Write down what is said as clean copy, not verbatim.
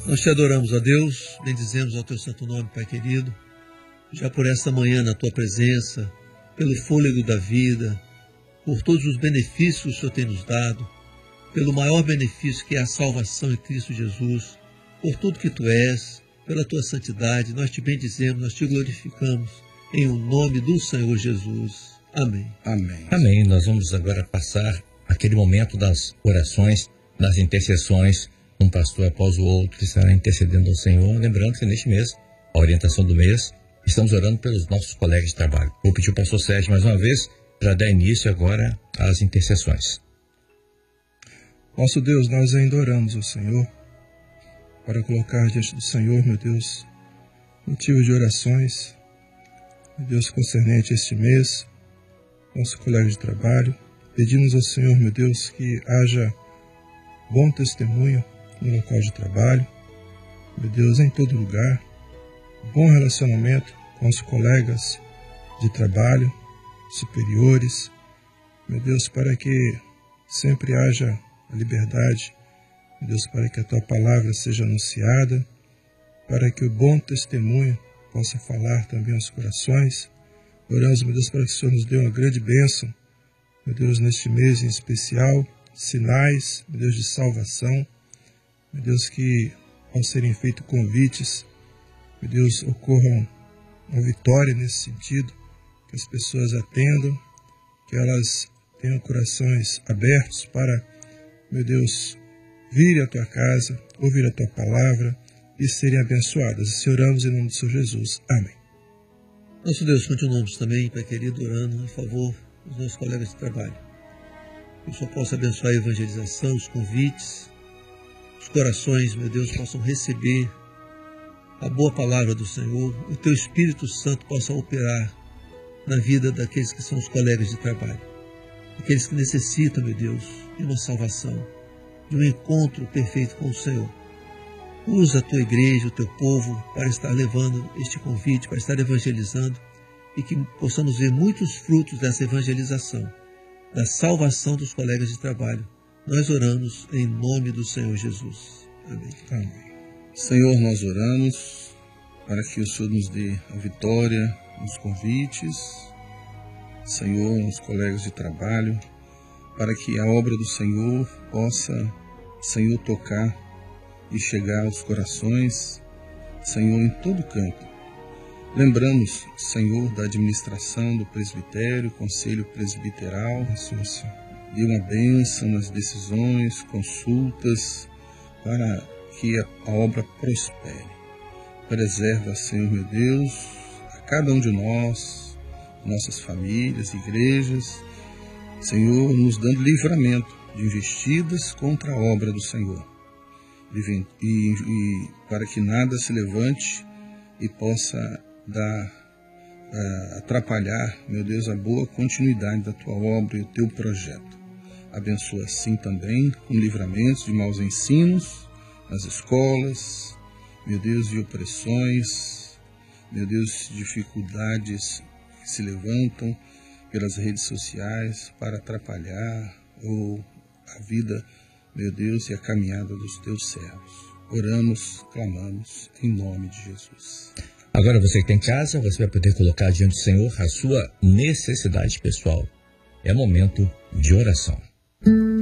Nós te adoramos, ó Deus, bendizemos ao teu santo nome, Pai querido, já por esta manhã na tua presença, pelo fôlego da vida, por todos os benefícios que o Senhor tem nos dado, pelo maior benefício que é a salvação em Cristo Jesus, por tudo que tu és, pela tua santidade, nós te bendizemos, nós te glorificamos, em o nome do Senhor Jesus. Amém. Amém. Amém. Nós vamos agora passar aquele momento das orações, das intercessões, um pastor após o outro estará intercedendo ao Senhor. Lembrando que neste mês, a orientação do mês, estamos orando pelos nossos colegas de trabalho. Vou pedir ao pastor Sérgio mais uma vez para dar início agora às intercessões. Nosso Deus, nós ainda oramos ao Senhor para colocar diante do Senhor, meu Deus, motivos de orações, meu Deus, concernente a este mês, nosso colega de trabalho. Pedimos ao Senhor, meu Deus, que haja bom testemunho no local de trabalho, meu Deus, em todo lugar, bom relacionamento com os colegas de trabalho, superiores, meu Deus, para que sempre haja a liberdade, meu Deus, para que a tua palavra seja anunciada, para que o bom testemunho possa falar também aos corações. Oramos, meu Deus, para que o Senhor nos dê uma grande bênção, meu Deus, neste mês em especial, sinais, meu Deus, de salvação, meu Deus, que ao serem feitos convites, meu Deus, ocorram uma vitória nesse sentido, que as pessoas atendam, que elas tenham corações abertos para, meu Deus, vir à tua casa, ouvir a tua palavra e serem abençoadas. E oramos em nome do Senhor Jesus. Amém. Nosso Deus, continuamos também, Pai querido, orando em favor dos nossos colegas de trabalho. Que o Senhor possa abençoar a evangelização, os convites, os corações, meu Deus, possam receber a boa palavra do Senhor, o teu Espírito Santo possa operar na vida daqueles que são os colegas de trabalho, aqueles que necessitam, meu Deus, de uma salvação, de um encontro perfeito com o Senhor. Usa a tua igreja, o teu povo, para estar levando este convite, para estar evangelizando e que possamos ver muitos frutos dessa evangelização, da salvação dos colegas de trabalho. Nós oramos em nome do Senhor Jesus. Amém. Amém. Senhor, nós oramos para que o Senhor nos dê a vitória nos convites, Senhor, nos colegas de trabalho, para que a obra do Senhor possa, Senhor, tocar e chegar aos corações, Senhor, em todo canto. Lembramos, Senhor, da administração do presbitério, conselho presbiteral, Jesus, dê uma bênção nas decisões, consultas, para que a obra prospere. Preserva, Senhor, meu Deus, a cada um de nós, nossas famílias, igrejas, Senhor, nos dando livramento de investidas contra a obra do Senhor. E para que nada se levante e possa atrapalhar, meu Deus, a boa continuidade da tua obra e o teu projeto. Abençoa assim também com livramentos de maus ensinos nas escolas, meu Deus, de opressões, meu Deus, dificuldades que se levantam pelas redes sociais para atrapalhar a vida, meu Deus, e a caminhada dos teus servos. Oramos, clamamos, em nome de Jesus. Agora você que tem casa, você vai poder colocar diante do Senhor a sua necessidade pessoal. É momento de oração.